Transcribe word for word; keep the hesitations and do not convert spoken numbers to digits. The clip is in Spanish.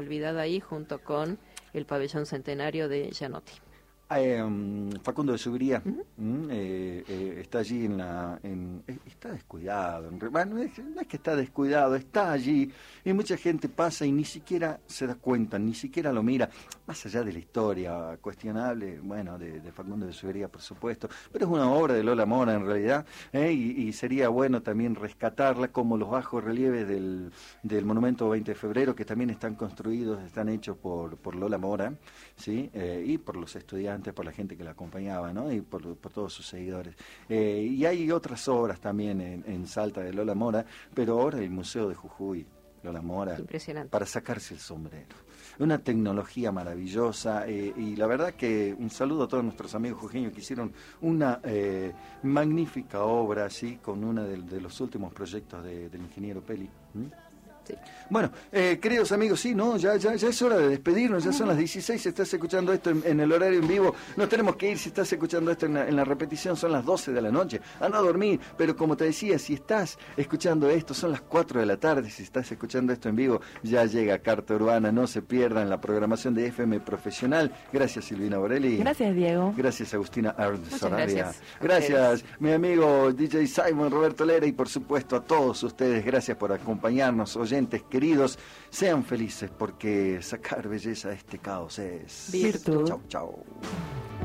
olvidada ahí junto con el pabellón centenario de Gianotti. Eh, um, Facundo de Subiría Uh-huh. mm, eh, eh, está allí en la en, eh, está descuidado en, bueno, no, es, no es que está descuidado, está allí y mucha gente pasa y ni siquiera se da cuenta, ni siquiera lo mira, más allá de la historia cuestionable, bueno, de, de Facundo de Subiría, por supuesto, pero es una obra de Lola Mora en realidad, eh, y, y sería bueno también rescatarla, como los bajos relieves del, del monumento veinte de febrero, que también están construidos, están hechos por, por Lola Mora, ¿sí? Eh, y por los estudiantes, por la gente que la acompañaba, ¿no? Y por, por todos sus seguidores. Eh, y hay otras obras también en, en Salta de Lola Mora, pero ahora el Museo de Jujuy, Lola Mora, impresionante, para sacarse el sombrero. Una tecnología maravillosa, eh, y la verdad que un saludo a todos nuestros amigos jujeños que hicieron una eh, magnífica obra, así, con uno de, de los últimos proyectos de, del ingeniero Peli. ¿Mm? sí. Bueno, eh, queridos amigos, sí, no, ya, ya, ya es hora de despedirnos, ya son las dieciséis, si estás escuchando esto en, en el horario en vivo, nos tenemos que ir, si estás escuchando esto en la, en la repetición, son las doce de la noche, anda a dormir, pero como te decía, si estás escuchando esto, son las cuatro de la tarde, si estás escuchando esto en vivo, ya llega Carta Urbana, no se pierdan la programación de F M Profesional. Gracias, Silvina Borelli. Gracias, Diego. Gracias, Agustina Ernst Sarabia. Gracias, gracias mi amigo D J Simon, Roberto Lera, y por supuesto a todos ustedes, gracias por acompañarnos, oyentes queridos, sean felices porque sacar belleza de este caos es virtud. Chau, chau.